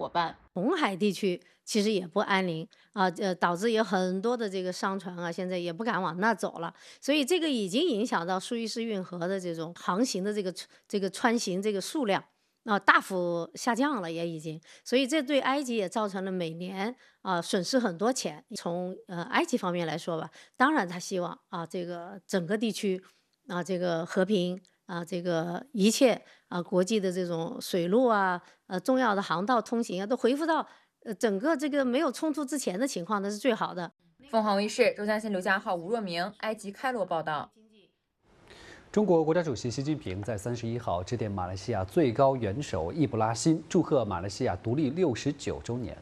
伴。 红海地区其实也不安宁啊，导致有很多的这个商船啊，现在也不敢往那走了，所以这个已经影响到苏伊士运河的这种航行的这个穿行这个数量。大幅下降了，也已经，所以这对埃及也造成了每年损失很多钱。从埃及方面来说吧，当然他希望这个整个地区这个和平这个一切国际的这种水路重要的航道通行都恢复到整个这个没有冲突之前的情况，那是最好的。 凤凰卫视周嘉欣、刘佳浩、吴若明，埃及开罗报道。 中国国家主席习近平在31号致电马来西亚最高元首易卜拉欣，祝贺马来西亚独立69周年。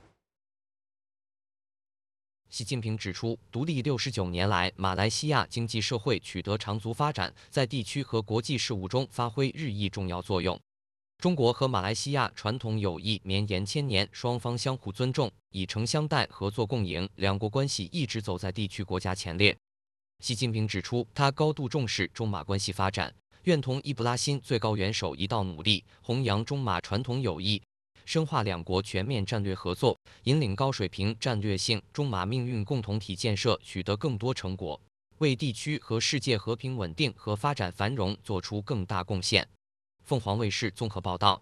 习近平指出，独立69年来，马来西亚经济社会取得长足发展，在地区和国际事务中发挥日益重要作用。中国和马来西亚传统友谊绵延千年，双方相互尊重、以诚相待、合作共赢，两国关系一直走在地区国家前列。习近平指出，他高度重视中马关系发展，愿同易卜拉欣最高元首一道努力，弘扬中马传统友谊，深化两国全面战略合作，引领高水平战略性中马命运共同体建设取得更多成果，为地区和世界和平稳定和发展繁荣做出更大贡献。凤凰卫视综合报道。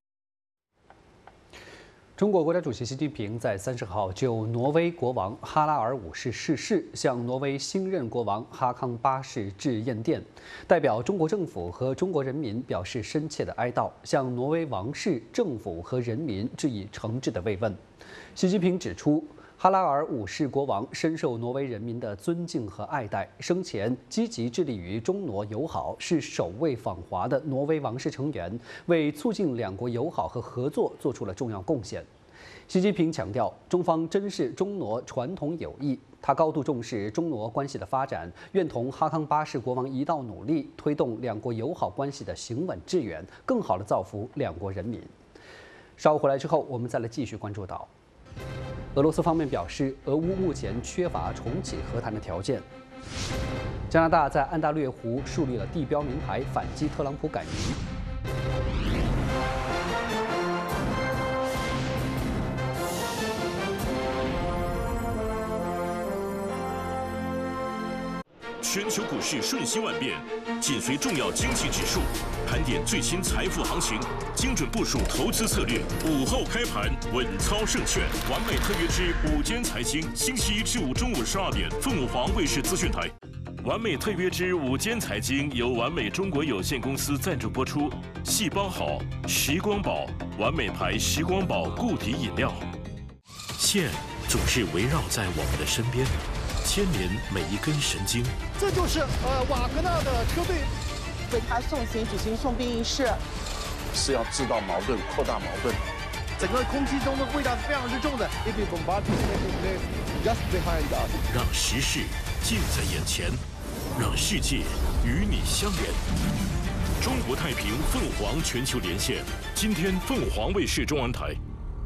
中国国家主席习近平在30号就挪威国王哈拉尔5世逝世，向挪威新任国王哈康8世致唁电，代表中国政府和中国人民表示深切的哀悼，向挪威王室、政府和人民致以诚挚的慰问。习近平指出，哈拉尔5世国王深受挪威人民的尊敬和爱戴，生前积极致力于中挪友好，是首位访华的挪威王室成员，为促进两国友好和合作做出了重要贡献。习近平强调，中方珍视中挪传统友谊，他高度重视中挪关系的发展，愿同哈康8世国王一道努力，推动两国友好关系的行稳致远，更好地造福两国人民。稍后回来之后，我们再来继续关注到。俄罗斯方面表示，俄乌目前缺乏重启和谈的条件。加拿大在安大略湖树立了地标名牌，反击特朗普赶鱼。 全球股市瞬息万变，紧随重要经济指数，盘点最新财富行情，精准部署投资策略。午后开盘，稳操胜券。完美特约之午间财经，星期一至五中午12点，凤凰卫视资讯台。完美特约之午间财经由完美中国有限公司赞助播出。细胞好，时光宝，完美牌时光宝固体饮料。线总是围绕在我们的身边，牵连每一根神经。 这就是瓦格纳的车队为他送行举行送殡仪式， 是要制造矛盾、扩大矛盾。 整个空气中的味道是非常之重的。 让时事近在眼前，让世界与你相连。中国太平凤凰全球连线，今天凤凰卫视中文台。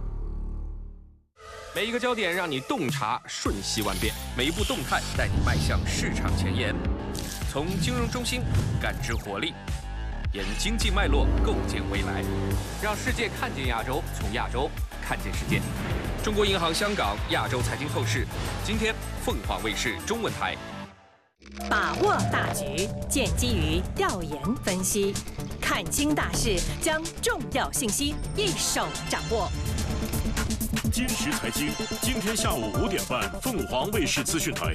每一个焦点让你洞察瞬息万变，每一步动态带你迈向市场前沿。从金融中心感知活力，沿经济脉络构建未来，让世界看见亚洲，从亚洲看见世界。中国银行香港亚洲财经透视，今天凤凰卫视中文台。 把握大局，建基于调研分析，看清大势，将重要信息一手掌握。 今时财经，今天下午5点半，凤凰卫视资讯台。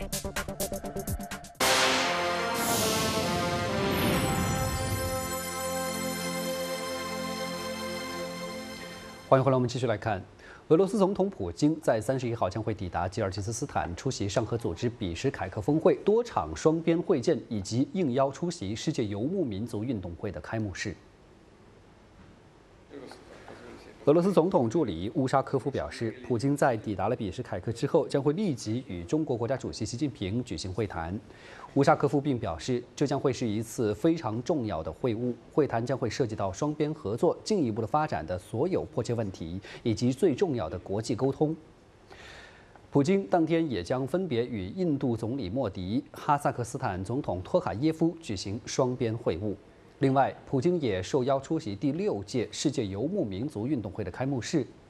欢迎回来，我们继续来看。俄罗斯总统普京在31号将会抵达吉尔吉斯斯坦，出席上合组织比什凯克峰会多场双边会见，以及应邀出席世界游牧民族运动会的开幕式。俄罗斯总统助理乌沙科夫表示，普京在抵达了比什凯克之后，将会立即与中国国家主席习近平举行会谈。乌沙科夫并表示，这将会是一次非常重要的会晤，会谈将会涉及到双边合作进一步的发展的所有迫切问题，以及最重要的国际沟通。普京当天也将分别与印度总理莫迪、哈萨克斯坦总统托卡耶夫举行双边会晤。另外，普京也受邀出席第6届世界游牧民族运动会的开幕式。